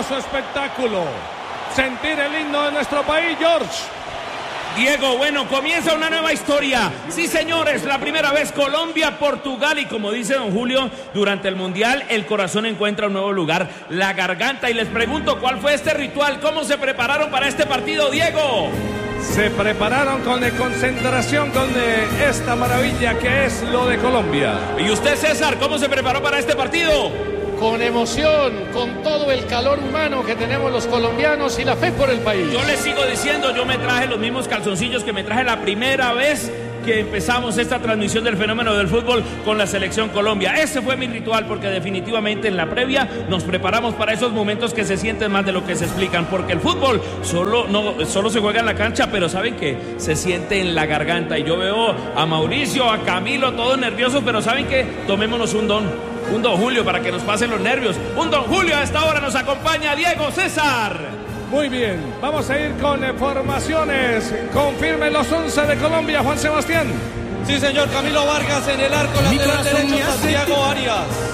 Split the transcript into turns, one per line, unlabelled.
hermoso espectáculo. Sentir el himno de nuestro país, George.
Diego, bueno, comienza una nueva historia. Sí, señores, la primera vez Colombia, Portugal, y como dice don Julio, durante el Mundial el corazón encuentra un nuevo lugar, la garganta. Y les pregunto, ¿cuál fue este ritual? ¿Cómo se prepararon para este partido, Diego?
Se prepararon con concentración con esta maravilla que es lo de Colombia.
¿Y usted, César, cómo se preparó para este partido?
Con emoción, con todo el calor humano que tenemos los colombianos y la fe por el país.
Yo les sigo diciendo, yo me traje los mismos calzoncillos que me traje la primera vez que empezamos esta transmisión del fenómeno del fútbol con la selección Colombia. Ese fue mi ritual, porque definitivamente en la previa nos preparamos para esos momentos que se sienten más de lo que se explican, porque el fútbol solo se juega en la cancha, pero saben que se siente en la garganta. Y yo veo a Mauricio, a Camilo, todos nerviosos, pero saben que tomémonos un don Julio para que nos pasen los nervios. Un don Julio. A esta hora nos acompaña Diego, César.
Muy bien, vamos a ir con formaciones. Confirmen los 11 de Colombia, Juan Sebastián.
Sí, señor. Camilo Vargas en el arco, lateral derecho Santiago Arias.